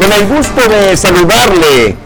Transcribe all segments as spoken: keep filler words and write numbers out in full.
con el gusto de saludarle.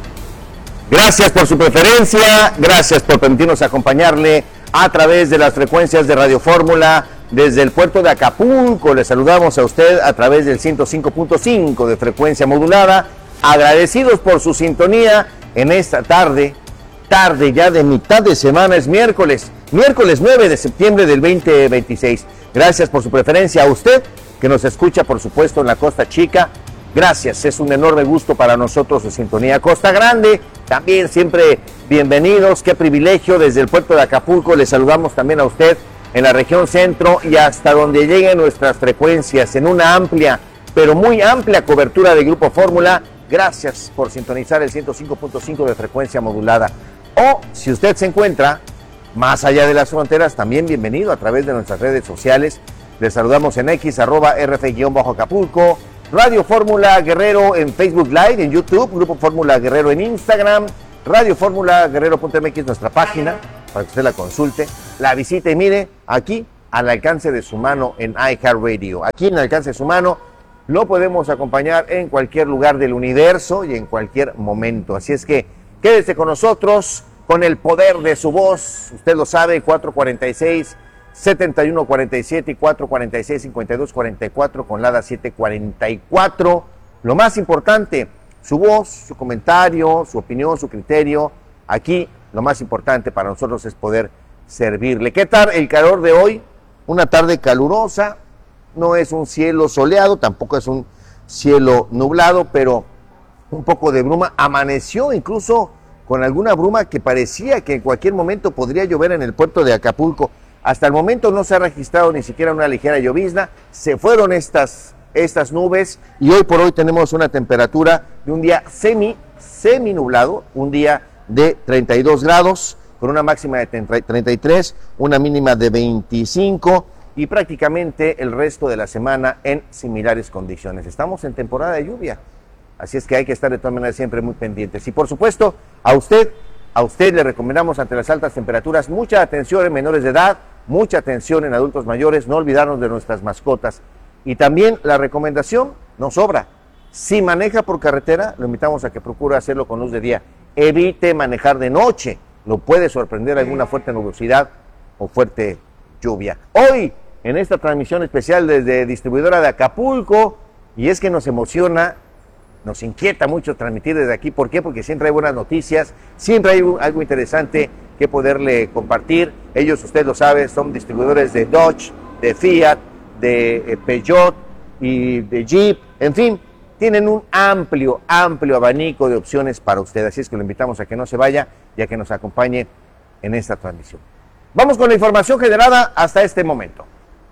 Gracias por su preferencia, gracias por permitirnos acompañarle a través de las frecuencias de Radio Fórmula desde el puerto de Acapulco. Le saludamos a usted a través del ciento cinco punto cinco de frecuencia modulada. Agradecidos por su sintonía en esta tarde, tarde ya de mitad de semana, es miércoles, miércoles nueve de septiembre del veinte veintiséis. Gracias por su preferencia a usted que nos escucha, por supuesto, en la Costa Chica. Gracias, es un enorme gusto para nosotros su sintonía. Costa Grande, también siempre bienvenidos, qué privilegio. Desde el puerto de Acapulco les saludamos también a usted en la región centro y hasta donde lleguen nuestras frecuencias en una amplia, pero muy amplia cobertura de Grupo Fórmula. Gracias por sintonizar el ciento cinco punto cinco de frecuencia modulada. O si usted se encuentra más allá de las fronteras, también bienvenido a través de nuestras redes sociales. Les saludamos en X, arroba R F-Acapulco, Radio Fórmula Guerrero en Facebook Live, en YouTube, Grupo Fórmula Guerrero en Instagram, Radio Fórmula Guerrero punto M X, nuestra página, para que usted la consulte, la visite y mire, aquí al alcance de su mano en iHeartRadio. Aquí en el alcance de su mano lo podemos acompañar en cualquier lugar del universo y en cualquier momento. Así es que quédese con nosotros, con el poder de su voz. Usted lo sabe, cuatro cuarenta y seis, setenta y uno cuarenta y siete y cuatro cuarenta y seis, cincuenta y dos cuarenta y cuatro con Lada siete cuarenta y cuatro. Lo más importante, su voz, su comentario, su opinión, su criterio. Aquí lo más importante para nosotros es poder servirle. ¿Qué tal el calor de hoy? Una tarde calurosa, no es un cielo soleado, tampoco es un cielo nublado, pero un poco de bruma. Amaneció incluso con alguna bruma que parecía que en cualquier momento podría llover en el puerto de Acapulco. Hasta el momento no se ha registrado ni siquiera una ligera llovizna, se fueron estas, estas nubes y hoy por hoy tenemos una temperatura de un día semi, semi nublado, un día de treinta y dos grados, con una máxima de treinta y tres, una mínima de veinticinco y prácticamente el resto de la semana en similares condiciones. Estamos en temporada de lluvia, así es que hay que estar de todas maneras siempre muy pendientes. Y por supuesto, a usted, a usted le recomendamos ante las altas temperaturas mucha atención en menores de edad, mucha atención en adultos mayores, no olvidarnos de nuestras mascotas. Y también la recomendación, no sobra, si maneja por carretera, lo invitamos a que procure hacerlo con luz de día. Evite manejar de noche, lo puede sorprender alguna fuerte nubosidad o fuerte lluvia. Hoy, en esta transmisión especial desde Distribuidora de Acapulco, y es que nos emociona, nos inquieta mucho transmitir desde aquí. ¿Por qué? Porque siempre hay buenas noticias, siempre hay algo interesante que poderle compartir. Ellos, usted lo sabe, son distribuidores de Dodge, de Fiat, de Peugeot y de Jeep, en fin, tienen un amplio, amplio abanico de opciones para usted, así es que lo invitamos a que no se vaya y a que nos acompañe en esta transmisión. Vamos con la información generada hasta este momento.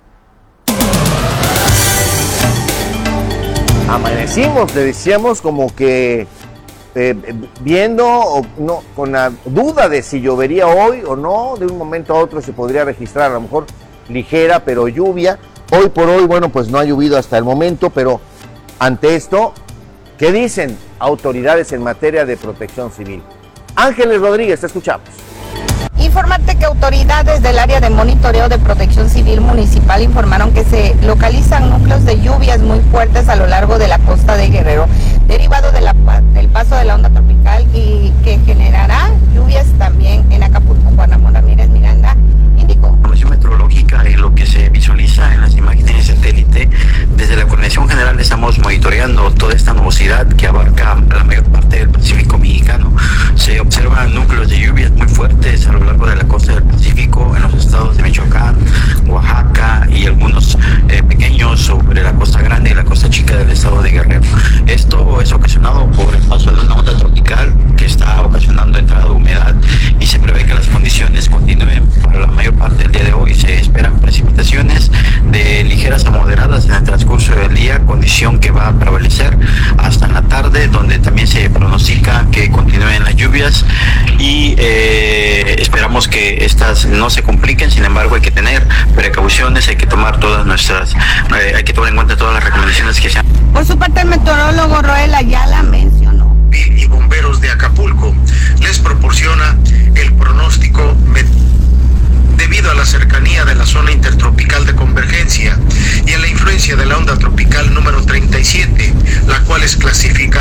Amanecimos, le decíamos, como que eh, viendo, o no, con la duda de si llovería hoy o no. De un momento a otro se podría registrar a lo mejor ligera, pero lluvia. Hoy por hoy, bueno, pues no ha llovido hasta el momento, pero ante esto, ¿qué dicen autoridades en materia de protección civil? Ángeles Rodríguez, te escuchamos. Informarte que autoridades del área de monitoreo de protección civil municipal informaron que se localizan núcleos de lluvias muy fuertes a lo largo de la costa de Guerrero, derivado de la, del paso de la onda tropical y que generará lluvias también en Acapulco. Juan Ramón Ramírez Miranda indicó. La información meteorológica y lo que se visualiza en las imágenes de satélite, desde la Coordinación General estamos monitoreando toda esta nubosidad que abarca la mayor parte del Pacífico mexicano. Se observan núcleos de lluvias muy fuertes a lo largo de la costa del Pacífico, en los estados de Michoacán, Oaxaca y algunos eh, pequeños sobre la costa grande y la costa chica del estado de Guerrero. Esto es ocasionado por el paso de una onda tropical que está ocasionando entrada de humedad y se prevé que las condiciones continúen para la mayor parte del día de hoy. Se esperan precipitaciones de ligeras a moderadas en el transcurso del día, condición que va a prevalecer hasta en la tarde, donde también se pronostica que continúen las lluvias y eh, esperamos que estas no se compliquen. Sin embargo, hay que tener precauciones, hay que tomar todas nuestras, eh, hay que tomar en cuenta todas las recomendaciones que sean. Por su parte, el meteorólogo Roel Ayala mencionó. Y bomberos de Acapulco les proporciona el pronóstico debido a la cercanía de la zona intertropical de convergencia y a la influencia de la onda tropical número treinta y siete, la cual es clasificada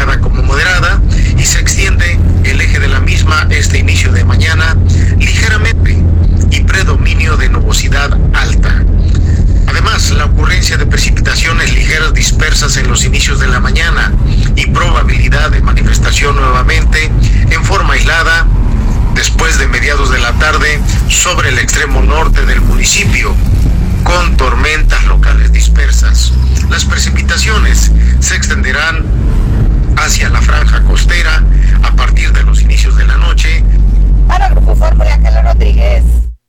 lluvias en los inicios de la mañana y probabilidad de manifestación nuevamente en forma aislada después de mediados de la tarde sobre el extremo norte del municipio, con tormentas locales dispersas. Las precipitaciones se extenderán hacia la franja costera a partir de los inicios de la noche. Para Grupo Fórmula, Ángel Rodríguez.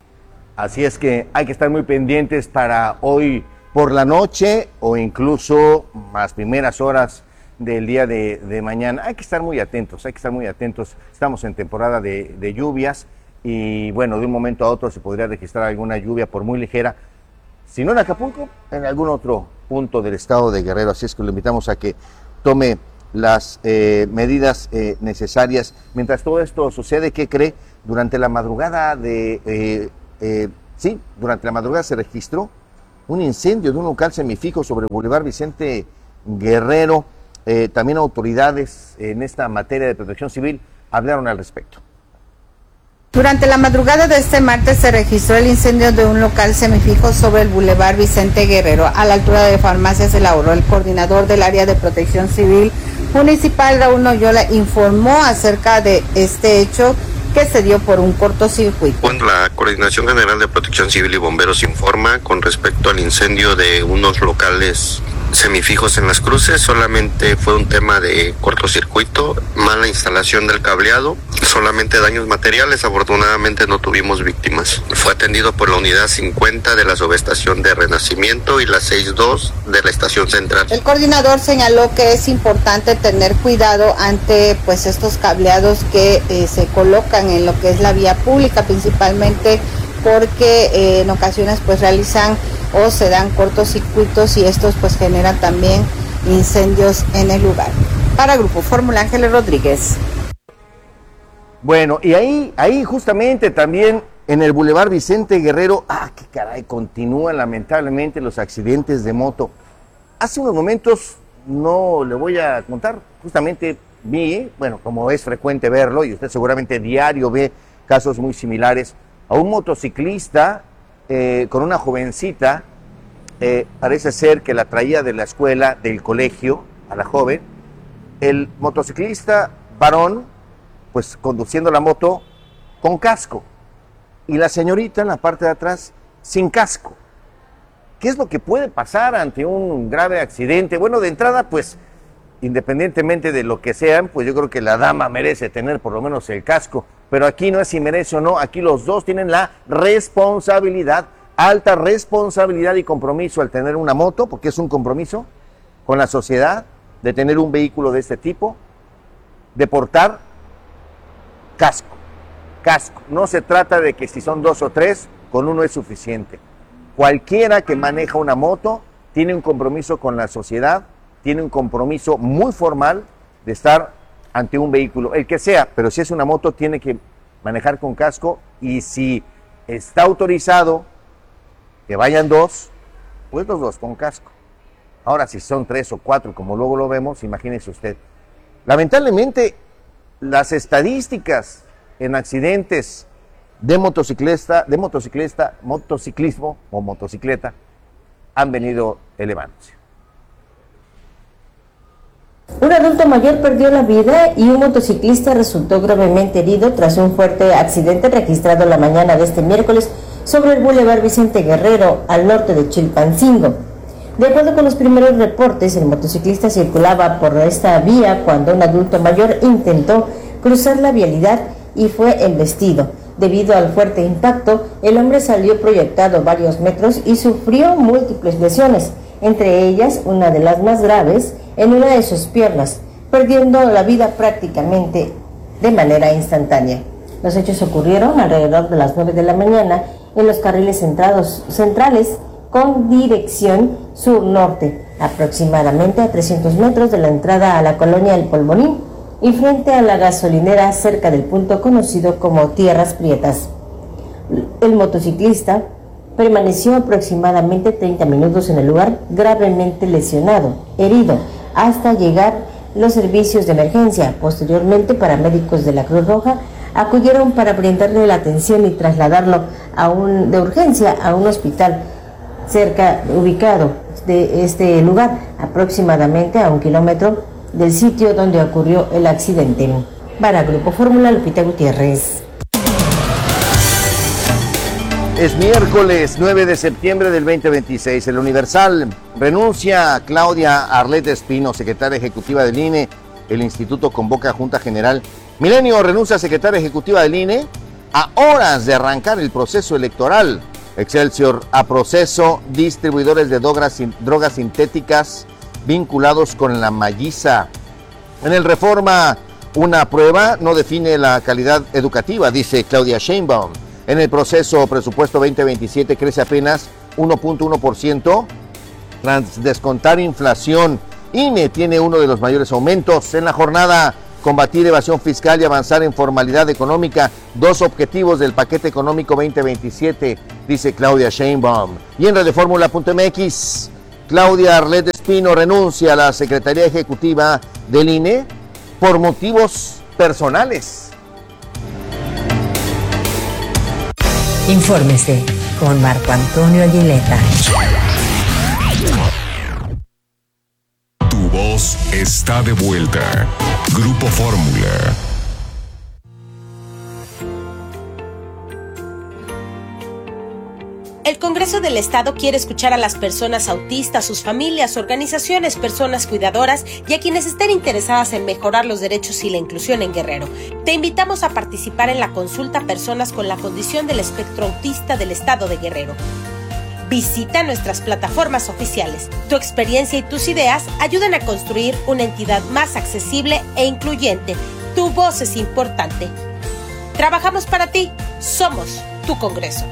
Así es que hay que estar muy pendientes para hoy por la noche o incluso las primeras horas del día de, de mañana. Hay que estar muy atentos, hay que estar muy atentos. Estamos en temporada de, de lluvias y bueno, de un momento a otro se podría registrar alguna lluvia por muy ligera, si no en Acapulco, en algún otro punto del estado de Guerrero. Así es que lo invitamos a que tome las eh, medidas eh, necesarias. Mientras todo esto sucede, ¿qué cree? Durante la madrugada de... Eh, eh, sí, durante la madrugada se registró un incendio de un local semifijo sobre el Boulevard Vicente Guerrero. Eh, también autoridades en esta materia de protección civil hablaron al respecto. Durante la madrugada de este martes se registró el incendio de un local semifijo sobre el Boulevard Vicente Guerrero, a la altura de Farmacias El Ahorro. El coordinador del área de protección civil municipal, Raúl Noyola, informó acerca de este hecho que se dio por un cortocircuito. Bueno, la Coordinación General de Protección Civil y Bomberos informa con respecto al incendio de unos locales semifijos en Las Cruces. Solamente fue un tema de cortocircuito, mala instalación del cableado, solamente daños materiales. Afortunadamente no tuvimos víctimas. Fue atendido por la unidad cincuenta de la subestación de Renacimiento y la sesenta y dos de la estación central. El coordinador señaló que es importante tener cuidado ante pues estos cableados que eh, se colocan en lo que es la vía pública, principalmente porque eh, en ocasiones pues realizan o se dan cortocircuitos y estos pues generan también incendios en el lugar. Para Grupo Fórmula, Ángeles Rodríguez. Bueno, y ahí, ahí justamente también en el Boulevard Vicente Guerrero, ah, qué caray, continúan lamentablemente los accidentes de moto. Hace unos momentos, no le voy a contar, justamente vi, bueno, como es frecuente verlo, y usted seguramente diario ve casos muy similares, a un motociclista eh, con una jovencita, eh, parece ser que la traía de la escuela, del colegio, a la joven. El motociclista varón, pues conduciendo la moto con casco, y la señorita en la parte de atrás sin casco. ¿Qué es lo que puede pasar ante un grave accidente? Bueno, de entrada, pues, independientemente de lo que sean, pues yo creo que la dama merece tener por lo menos el casco, pero aquí no es si merece o no, aquí los dos tienen la responsabilidad, alta responsabilidad y compromiso al tener una moto, porque es un compromiso con la sociedad, de tener un vehículo de este tipo, de portar casco, casco. No se trata de que si son dos o tres, con uno es suficiente. Cualquiera que maneja una moto tiene un compromiso con la sociedad, tiene un compromiso muy formal de estar ante un vehículo, el que sea, pero si es una moto tiene que manejar con casco, y si está autorizado que vayan dos, pues los dos con casco. Ahora, si son tres o cuatro, como luego lo vemos, imagínese usted. Lamentablemente, las estadísticas en accidentes de motociclista, de motociclista, motociclismo o motocicleta han venido elevándose. Un adulto mayor perdió la vida y un motociclista resultó gravemente herido tras un fuerte accidente registrado la mañana de este miércoles sobre el Boulevard Vicente Guerrero, al norte de Chilpancingo. De acuerdo con los primeros reportes, el motociclista circulaba por esta vía cuando un adulto mayor intentó cruzar la vialidad y fue embestido. Debido al fuerte impacto, el hombre salió proyectado varios metros y sufrió múltiples lesiones, entre ellas una de las más graves en una de sus piernas, perdiendo la vida prácticamente de manera instantánea. Los hechos ocurrieron alrededor de las nueve de la mañana en los carriles centrados, centrales con dirección sur-norte, aproximadamente a trescientos metros de la entrada a la colonia El Polvorín y frente a la gasolinera cerca del punto conocido como Tierras Prietas. El motociclista permaneció aproximadamente treinta minutos en el lugar, gravemente lesionado, herido, hasta llegar los servicios de emergencia. Posteriormente, paramédicos de la Cruz Roja acudieron para brindarle la atención y trasladarlo a un, de urgencia a un hospital cerca ubicado de este lugar, aproximadamente a un kilómetro del sitio donde ocurrió el accidente. Para Grupo Fórmula, Lupita Gutiérrez. Es miércoles nueve de septiembre del veinte veintiséis. El Universal: renuncia Claudia Arlet Espino, secretaria ejecutiva del I N E. El instituto convoca a Junta General. Milenio: renuncia a secretaria ejecutiva del I N E a horas de arrancar el proceso electoral. Excelsior: a proceso distribuidores de drogas, drogas sintéticas vinculados con la Malliza. En el Reforma: una prueba no define la calidad educativa, dice Claudia Sheinbaum. En el proceso presupuesto veinte veintisiete crece apenas uno punto uno por ciento tras descontar inflación. I N E tiene uno de los mayores aumentos. En la jornada: combatir evasión fiscal y avanzar en formalidad económica, dos objetivos del paquete económico veinte veintisiete, dice Claudia Sheinbaum. Y en Radioformula punto m x, Claudia Arlet Espino renuncia a la Secretaría Ejecutiva del I N E por motivos personales. Infórmese con Marco Antonio Aguileta. Tu voz está de vuelta. Grupo Fórmula. El Congreso del Estado quiere escuchar a las personas autistas, sus familias, organizaciones, personas cuidadoras y a quienes estén interesadas en mejorar los derechos y la inclusión en Guerrero. Te invitamos a participar en la consulta Personas con la Condición del Espectro Autista del Estado de Guerrero. Visita nuestras plataformas oficiales. Tu experiencia y tus ideas ayudan a construir una entidad más accesible e incluyente. Tu voz es importante. Trabajamos para ti. Somos tu Congreso.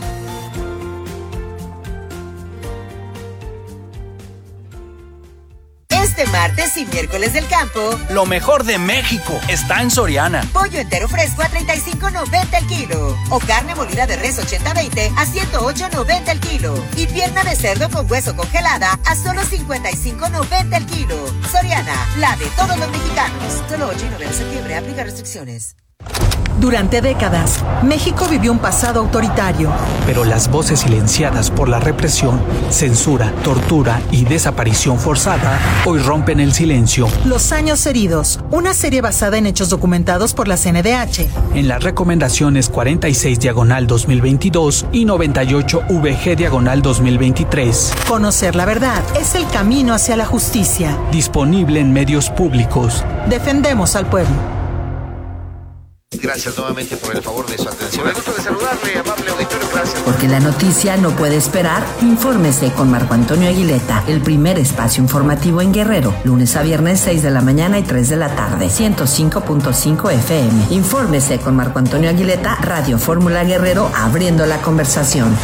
Este martes y miércoles del campo, lo mejor de México está en Soriana. Pollo entero fresco a treinta y cinco noventa el kilo. O carne molida de res ochenta veinte a ciento ocho noventa el kilo. Y pierna de cerdo con hueso congelada a solo cincuenta y cinco noventa el kilo. Soriana, la de todos los mexicanos. Solo ocho y nueve de septiembre, aplica restricciones. Durante décadas, México vivió un pasado autoritario. Pero las voces silenciadas por la represión, censura, tortura y desaparición forzada hoy rompen el silencio. Los años heridos, una serie basada en hechos documentados por la C N D H. En las recomendaciones cuarenta y seis diagonal dos mil veintidós y noventa y ocho V G diagonal dos mil veintitrés. Conocer la verdad es el camino hacia la justicia. Disponible en medios públicos. Defendemos al pueblo. Gracias nuevamente por el favor de su atención. Me gusta de saludarle, amable auditorio, gracias. Porque la noticia no puede esperar, infórmese con Marco Antonio Aguileta, el primer espacio informativo en Guerrero, lunes a viernes seis de la mañana y tres de la tarde, ciento cinco punto cinco F M. Infórmese con Marco Antonio Aguileta, Radio Fórmula Guerrero, abriendo la conversación.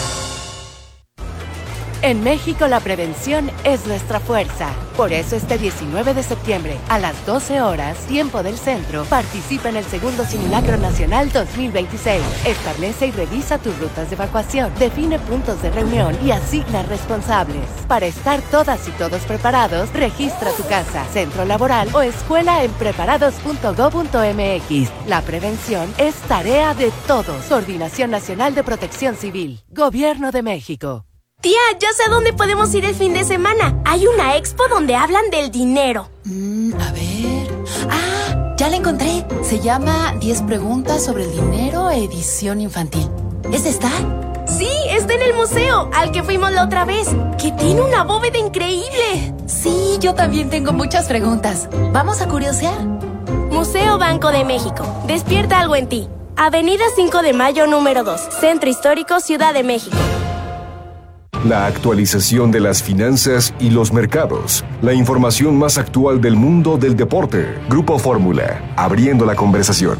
En México la prevención es nuestra fuerza. Por eso este diecinueve de septiembre, a las doce horas, tiempo del centro, participa en el segundo Simulacro Nacional dos mil veintiséis. Establece y revisa tus rutas de evacuación, define puntos de reunión y asigna responsables. Para estar todas y todos preparados, registra tu casa, centro laboral o escuela en preparados punto gob punto m x. La prevención es tarea de todos. Coordinación Nacional de Protección Civil. Gobierno de México. Tía, ya sé a dónde podemos ir el fin de semana. Hay una expo donde hablan del dinero. Mm, a ver... ¡Ah! Ya la encontré. Se llama diez preguntas sobre el dinero, edición infantil. ¿Es esta? Sí, está en el museo, al que fuimos la otra vez. Que tiene una bóveda increíble. Sí, yo también tengo muchas preguntas. ¿Vamos a curiosear? Museo Banco de México. Despierta algo en ti. Avenida cinco de mayo, número dos. Centro Histórico, Ciudad de México. La actualización de las finanzas y los mercados. La información más actual del mundo del deporte. Grupo Fórmula, abriendo la conversación.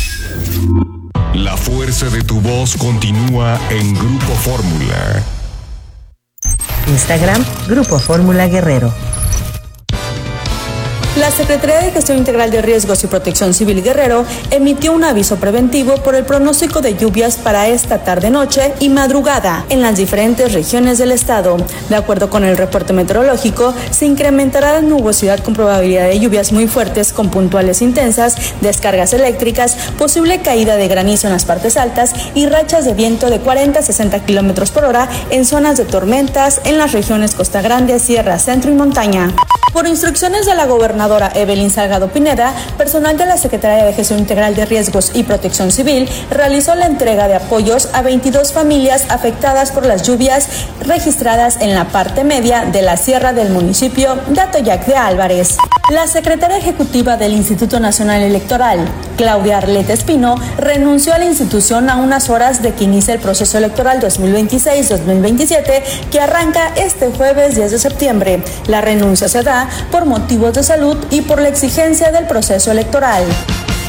La fuerza de tu voz continúa en Grupo Fórmula. Instagram, Grupo Fórmula Guerrero. La Secretaría de Gestión Integral de Riesgos y Protección Civil Guerrero emitió un aviso preventivo por el pronóstico de lluvias para esta tarde-noche y madrugada en las diferentes regiones del estado. De acuerdo con el reporte meteorológico, se incrementará la nubosidad con probabilidad de lluvias muy fuertes con puntuales intensas, descargas eléctricas, posible caída de granizo en las partes altas y rachas de viento de cuarenta a sesenta kilómetros por hora en zonas de tormentas en las regiones Costa Grande, Sierra, Centro y Montaña. Por instrucciones de la gobernadora Evelyn Salgado Pineda, personal de la Secretaría de Gestión Integral de Riesgos y Protección Civil realizó la entrega de apoyos a veintidós familias afectadas por las lluvias registradas en la parte media de la sierra del municipio de Atoyac de Álvarez. La secretaria ejecutiva del Instituto Nacional Electoral, Claudia Arleta Espino, renunció a la institución a unas horas de que inicie el proceso electoral dos mil veintiséis dos mil veintisiete que arranca este jueves diez de septiembre. La renuncia se da por motivos de salud y por la exigencia del proceso electoral.